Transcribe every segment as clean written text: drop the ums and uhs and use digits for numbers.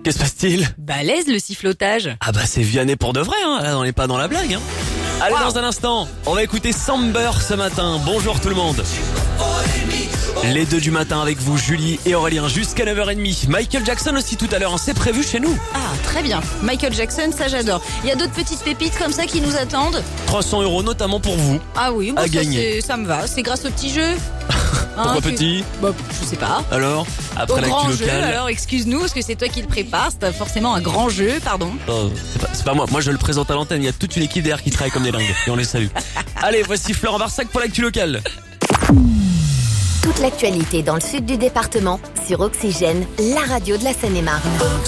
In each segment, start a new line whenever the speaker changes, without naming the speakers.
Qu'est-ce qui se passe-t-il?
Balèze le sifflotage.
Ah bah c'est Vianney pour de vrai, hein. Là on n'est pas dans la blague, hein. Allez, dans un instant, on va écouter Samber ce matin. Bonjour tout le monde. Les 2 du matin avec vous, Julie et Aurélien, jusqu'à 9h30. Michael Jackson aussi tout à l'heure, hein. C'est prévu chez nous.
Ah, très bien. Michael Jackson, ça j'adore. Il y a d'autres petites pépites comme ça qui nous attendent.
300 € notamment pour vous.
Ah oui,
À
ça,
gagner.
ça me va. C'est grâce au petit jeu.
Pourquoi petit?
Bah, je sais pas.
Alors,
Au
après
grand
l'actu
jeu,
locale.
alors excuse-nous, parce que c'est toi qui le prépare. C'est forcément un grand jeu, pardon.
Oh, c'est pas moi. Moi, je le présente à l'antenne. Il y a toute une équipe derrière qui travaille comme des dingues. Et on les salue. Allez, voici Florent Barsac pour l'actu locale.
Toute l'actualité dans le sud du département sur Oxygène, la radio de la Seine-et-Marne.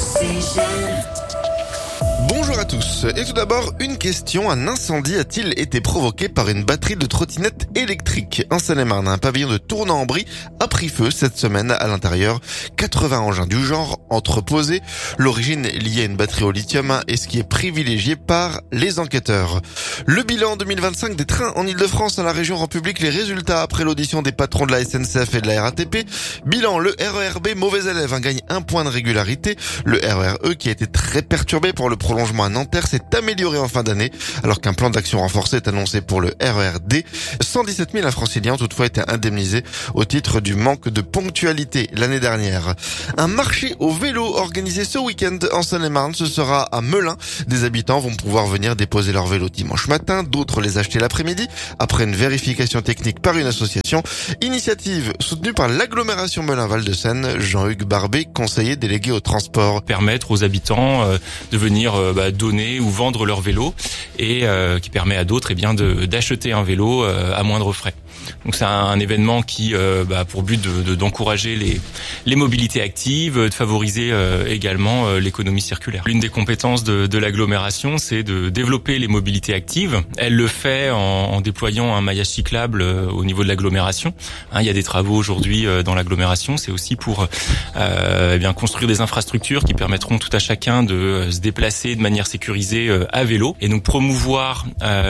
Bonjour à tous. Et tout d'abord, une question. Un incendie a-t-il été provoqué par une batterie de trottinette électrique? En Seine-et-Marne, un pavillon de Tournan-en-Brie a pris feu cette semaine à l'intérieur. 80 engins du genre entreposés. L'origine est liée à une batterie au lithium et ce qui est privilégié par les enquêteurs. Le bilan 2025 des trains en Ile-de-France. À la région rend public les résultats après l'audition des patrons de la SNCF et de la RATP. Bilan, le RER B, mauvais élève, gagne 1 point de régularité. Le RER E, qui a été très perturbé pour le prolongement à Nanterre, s'est amélioré en fin d'année, alors qu'un plan d'action renforcé est annoncé pour le RER D. 117 000 franciliens ont toutefois été indemnisés au titre du manque de ponctualité l'année dernière. Un marché au vélo organisé ce week-end en Seine-et-Marne, ce sera à Melun. Des habitants vont pouvoir venir déposer leur vélo dimanche matin, d'autres les acheter l'après-midi, après une vérification technique par une association. Initiative soutenue par l'agglomération Melun-Val-de-Seine. Jean-Hugues Barbet, conseiller délégué au transport.
Permettre aux habitants de venir donner ou vendre leur vélo et qui permet à d'autres d'acheter un vélo à moindre frais. Donc c'est un événement qui pour but d'encourager les mobilités actives, de favoriser également l'économie circulaire. L'une des compétences de l'agglomération, c'est de développer les mobilités actives. Elle le fait en déployant un maillage cyclable au niveau de l'agglomération. Il y a des travaux aujourd'hui dans l'agglomération. C'est aussi pour construire des infrastructures qui permettront tout à chacun de se déplacer de manière sécurisée à vélo. Et donc promouvoir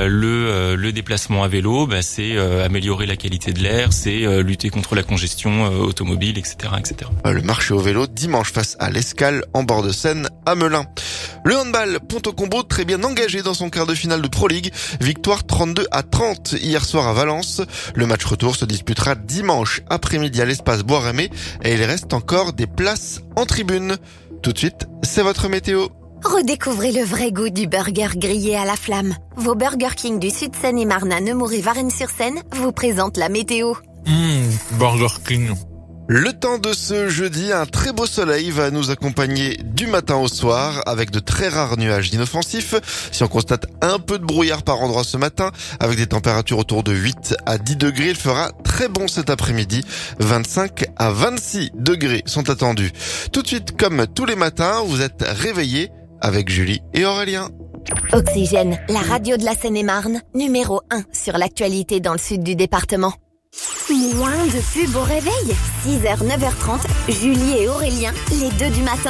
le déplacement à vélo, c'est améliorer la qualité de l'air, c'est lutter contre la congestion automobile, etc., etc.
Le marché au vélo dimanche face à l'Escale en bord de Seine à Melun. Le handball, Ponto-Combo très bien engagé dans son quart de finale de Pro League. Victoire 32-30 hier soir à Valence. Le match retour se disputera dimanche après-midi à l'espace Bois-Rémé et il reste encore des places en tribune. Tout de suite, c'est votre météo.
Redécouvrez le vrai goût du burger grillé à la flamme. Vos Burger King du Sud Seine-et-Marne à Nemours et Varennes-sur-Seine vous présentent la météo.
Burger King.
Le temps de ce jeudi, un très beau soleil va nous accompagner du matin au soir avec de très rares nuages inoffensifs. Si on constate un peu de brouillard par endroit ce matin, avec des températures autour de 8 à 10 degrés, il fera très bon cet après-midi. 25 à 26 degrés sont attendus. Tout de suite, comme tous les matins, vous êtes réveillés avec Julie et Aurélien.
Oxygène, la radio de la Seine-et-Marne, numéro 1 sur l'actualité dans le sud du département. Moins de pub au réveil. 6h, 9h30, Julie et Aurélien, les 2 du matin.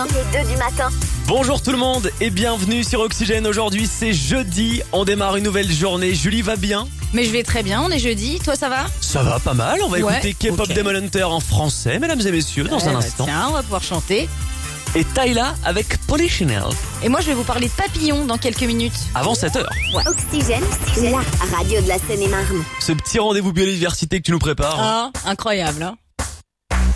Bonjour tout le monde et bienvenue sur Oxygène. Aujourd'hui, c'est jeudi. On démarre une nouvelle journée. Julie va bien?
Mais je vais très bien, on est jeudi. Toi, ça va?
Ça va pas mal. On va écouter K-pop
ok.
Demon Hunter en français, mesdames et messieurs, dans un instant.
Tiens, on va pouvoir chanter.
Et Tyla avec Polly Chanel.
Et moi, je vais vous parler de papillons dans quelques minutes.
Avant 7h.
Oxygène, la radio de la Seine-et-Marne.
Ce petit rendez-vous biodiversité que tu nous prépares.
Ah, incroyable, hein.